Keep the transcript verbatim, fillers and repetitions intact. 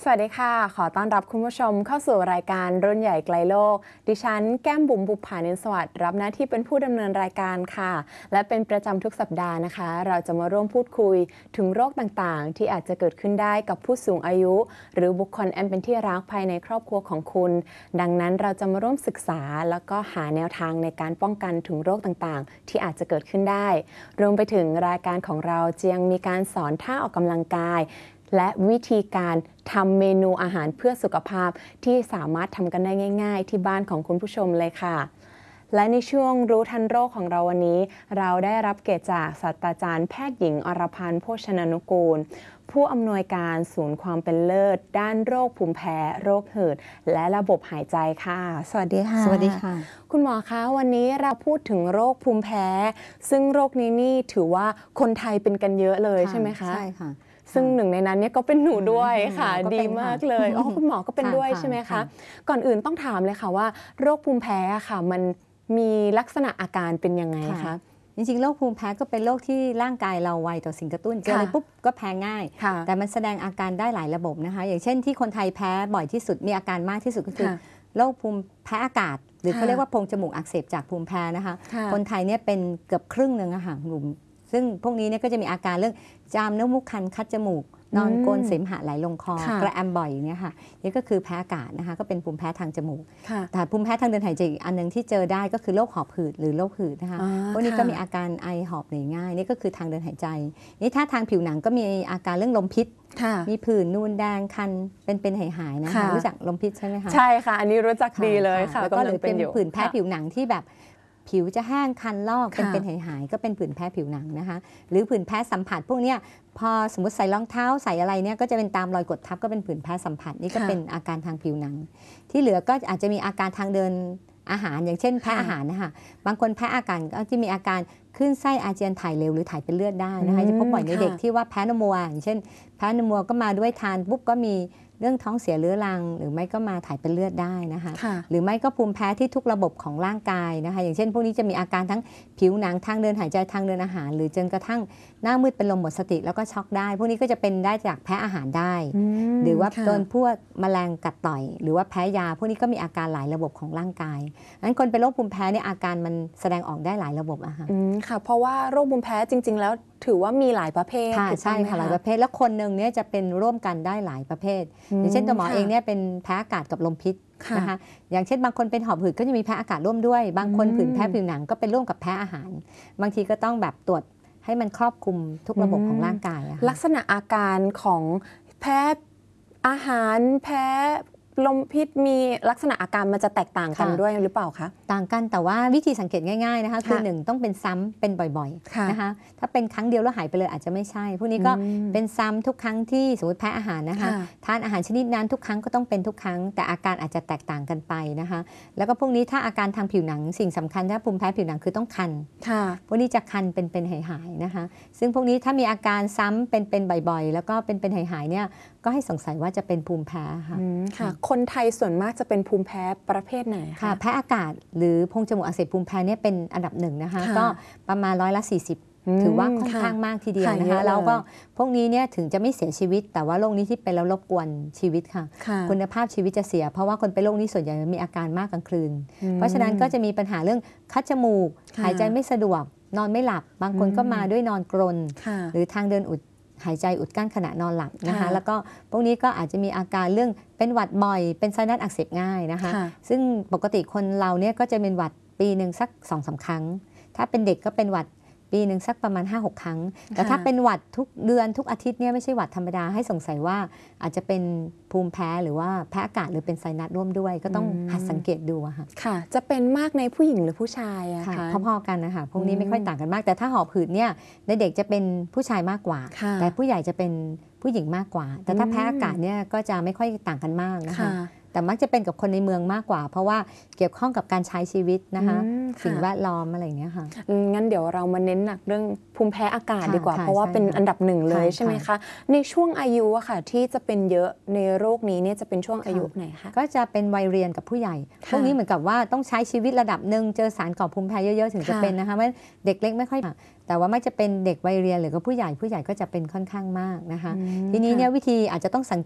สวัสดีค่ะขอต้อนรับคุณผู้ชมเข้าสู่รายการรุ่นใหญ่ไกลโลกดิฉันแก้มบุ๋มบุภานินสวัสดิ์รับหน้าที่เป็นผู้ดำเนินรายการค่ะและเป็นประจำทุกสัปดาห์นะคะเราจะมาร่วมพูดคุยถึงโรคต่างๆที่อาจจะเกิดขึ้นได้กับผู้สูงอายุหรือบุคคลอันเป็นที่รักภายในครอบครัวของคุณดังนั้นเราจะมาร่วมศึกษาแล้วก็หาแนวทางในการป้องกันถึงโรคต่างๆที่อาจจะเกิดขึ้นได้รวมไปถึงรายการของเราจะยังมีการสอนท่าออกกำลังกายและวิธีการทำเมนูอาหารเพื่อสุขภาพที่สามารถทำกันได้ง่ายๆที่บ้านของคุณผู้ชมเลยค่ะและในช่วงรู้ทันโรคของเราวันนี้เราได้รับเกียรติจากศาสตราจารย์แพทย์หญิงอรพันธ์โภชนานุกูลผู้อำนวยการศูนย์ความเป็นเลิศด้านโรคภูมิแพ้โรคหืดและระบบหายใจค่ะสวัสดีค่ะสวัสดีค่ะคุณหมอคะวันนี้เราพูดถึงโรคภูมิแพ้ซึ่งโรคนี้นี่ถือว่าคนไทยเป็นกันเยอะเลยใช่ไหมคะใช่ค่ะซึ่งหนึ่งในนั้นเนี่ยก็เป็นหนูด้วยค่ะดีมากเลยอ๋อคุณหมอก็เป็นด้วยใช่ไหมคะก่อนอื่นต้องถามเลยค่ะว่าโรคภูมิแพ้ค่ะมันมีลักษณะอาการเป็นยังไงคะจริงๆโรคภูมิแพ้ก็เป็นโรคที่ร่างกายเราไวต่อสิ่งกระตุ้นเจออะไรปุ๊บก็แพ้ง่ายแต่มันแสดงอาการได้หลายระบบนะคะอย่างเช่นที่คนไทยแพ้บ่อยที่สุดมีอาการมากที่สุดก็คือโรคภูมิแพ้อากาศหรือเขาเรียกว่าโพรงจมูกอักเสบจากภูมิแพ้นะคะคนไทยเนี่ยเป็นเกือบครึ่งหนึ่งอะค่ะกลุ่มซึ่งพวกนี้เนี่ยก็จะมีอาการเรื่องจามน้ำมูกคันคัดจมูกนอนกรนเสมหะไหลลงคอกระแอมบ่อยอย่างนี้ค่ะนี่ก็คือแพ้อากาศนะคะก็เป็นภูมิแพ้ทางจมูกแต่ภูมิแพ้ทางเดินหายใจอีกอันนึงที่เจอได้ก็คือโรคหอบหืดหรือโรคหืดนะคะพวกนี้ก็มีอาการไอหอบเหนื่อยง่ายนี่ก็คือทางเดินหายใจนี่ถ้าทางผิวหนังก็มีอาการเรื่องลมพิษมีผื่นนูนแดงคันเป็นเป็นหายๆนะคะรู้จักลมพิษใช่ไหมคะใช่ค่ะอันนี้รู้จักดีเลยค่ะแล้วก็หรือเป็นผื่นแพ้ผิวหนังที่แบบผิวจะแห้งคันลอกเป็นเป็นหายๆก็เป็นผื่นแพ้ผิวหนังนะคะหรือผื่นแพ้สัมผัสพวกนี้พอสมมติใส่รองเท้าใส่อะไรเนี่ยก็จะเป็นตามรอยกดทับก็เป็นผื่นแพ้สัมผัสนี่ก็เป็นอาการทางผิวหนังที่เหลือก็อาจจะมีอาการทางเดินอาหารอย่างเช่นแพ้อาหารนะคะบางคนแพ้อาการก็จะมีอาการขึ้นไส้อาเจียนถ่ายเร็วหรือถ่ายเป็นเลือดได้นะคะจะพบบ่อยในเด็กที่ว่าแพ้นมัวอย่างเช่นแพ้นมัวก็มาด้วยทานปุ๊บก็มีเรื่องท้องเสียเรื้อรังหรือไม่ก็มาถ่ายเป็นเลือดได้นะคะหรือไม่ก็ภูมิแพ้ที่ทุกระบบของร่างกายนะคะอย่างเช่นพวกนี้จะมีอาการทั้งผิวหนังทางเดินหายใจทางเดินอาหารหรือจนกระทั่งหน้ามืดเป็นลมหมดสติแล้วก็ช็อกได้พวกนี้ก็จะเป็นได้จากแพ้อาหารได้หรือว่าโดนพวกแมลงกัดต่อยหรือว่าแพ้ยาพวกนี้ก็มีอาการหลายระบบของร่างกายงั้นคนเป็นโรคภูมิแพ้เนี่ยอาการมันแสดงออกได้หลายระบบอะค่ะค่ะเพราะว่าโรคภูมิแพ้จริงๆแล้วถือว่ามีหลายประเภทใช่ค่ะหลายประเภทแล้วคนหนึ่งเนี่ยจะเป็นร่วมกันได้หลายประเภทอย่างเช่นตัวหมอเองเนี่ยเป็นแพ้อากาศกับลมพิษนะคะอย่างเช่นบางคนเป็นหอบหืดก็จะมีแพ้อากาศร่วมด้วยบางคนผื่นแพ้ผิวหนังก็เป็นร่วมกับแพ้อาหารบางทีก็ต้องแบบตรวจให้มันครอบคลุมทุกระบบของร่างกายลักษณะอาการของแพ้อาหารแพ้ลมพิษมีลักษณะอาการมันจะแตกต่างกันด้วยหรือเปล่าคะต่างกันแต่ว่าวิธีสังเกตง่ายๆนะคะคือหนึ่งต้องเป็นซ้ำเป็นบ่อยๆนะคะถ้าเป็นครั้งเดียวแล้วหายไปเลยอาจจะไม่ใช่พวกนี้ก็เป็นซ้ำทุกครั้งที่สมมติแพ้อาหารนะคะทานอาหารชนิดนั้นทุกครั้งก็ต้องเป็นทุกครั้งแต่อาการอาจจะแตกต่างกันไปนะคะแล้วก็พวกนี้ถ้าอาการทางผิวหนังสิ่งสำคัญถ้าภูมิแพ้ผิวหนังคือต้องคันพวกนี้จะคันเป็นเป็นหายๆนะคะซึ่งพวกนี้ถ้ามีอาการซ้ำเป็นเป็นบ่อยๆแล้วก็เป็นเป็นหายๆเนี่ยก็ให้สงสัยว่าจะเป็นภูมิแพ้ค่ะคนไทยส่วนมากจะเป็นภูมิแพ้ประเภทไหนคะแพ้อากาศหรือโพรงจมูกอักเสบภูมิแพ้เนี่ยเป็นอันดับหนึ่งนะคะก็ประมาณร้อยละสี่สิบถือว่าค่อนข้างมากทีเดียวนะคะแล้วก็พวกนี้เนี่ยถึงจะไม่เสียชีวิตแต่ว่าโรคนี้ที่เป็นแล้วรบกวนชีวิตค่ะคุณภาพชีวิตจะเสียเพราะว่าคนเป็นโรคนี้ส่วนใหญ่มีอาการมากกลางคืนเพราะฉะนั้นก็จะมีปัญหาเรื่องคัดจมูกหายใจไม่สะดวกนอนไม่หลับบางคนก็มาด้วยนอนกรนหรือทางเดินอุดหายใจอุดกั้นขณะนอนหลับนะคะแล้วก็พวกนี้ก็อาจจะมีอาการเรื่องเป็นหวัดบ่อยเป็นไซนัสอักเสบง่ายนะคะซึ่งปกติคนเราเนี่ยก็จะเป็นหวัดปีหนึ่งสัก สองถึงสาม ครั้งถ้าเป็นเด็กก็เป็นหวัดปีหนึ่งสักประมาณ ห้าหก ครั้งแต่ถ้าเป็นหวัดทุกเดือนทุกอาทิตย์เนี่ยไม่ใช่หวัดธรรมดาให้สงสัยว่าอาจจะเป็นภูมิแพ้หรือว่าแพ้อากาศหรือเป็นไซนัสร่วมด้วยก็ต้องหัดสังเกตดูอะค่ะค่ะจะเป็นมากในผู้หญิงหรือผู้ชายอะคะพอๆกันนะคะพวกนี้ไม่ค่อยต่างกันมากแต่ถ้าหอบหืดเนี่ยในเด็กจะเป็นผู้ชายมากกว่าแต่ผู้ใหญ่จะเป็นผู้หญิงมากกว่าแต่ถ้าแพ้อากาศเนี่ยก็จะไม่ค่อยต่างกันมากนะคะแต่มักจะเป็นกับคนในเมืองมากกว่าเพราะว่าเกี่ยวข้องกับการใช้ชีวิตนะคะสิ่งแวดล้อมอะไรอย่างเงี้ยค่ะงั้นเดี๋ยวเรามาเน้นหนักเรื่องภูมิแพ้อากาศดีกว่าเพราะว่าเป็นอันดับหนึ่งเลยใช่ไหมคะในช่วงอายุอะค่ะที่จะเป็นเยอะในโรคนี้เนี่ยจะเป็นช่วงอายุไหนคะก็จะเป็นวัยเรียนกับผู้ใหญ่พวกนี้เหมือนกับว่าต้องใช้ชีวิตระดับหนึ่งเจอสารก่อภูมิแพ้เยอะๆถึงจะเป็นนะคะเพราะเด็กเล็กไม่ค่อยแต่ว่าไม่จะเป็นเด็กวัยเรียนหรือก็ผู้ใหญ่ผู้ใหญ่ก็จะเป็นค่อนข้างมากนะคะทีนี้เนี่ยวิธีอาจจะต้องสัง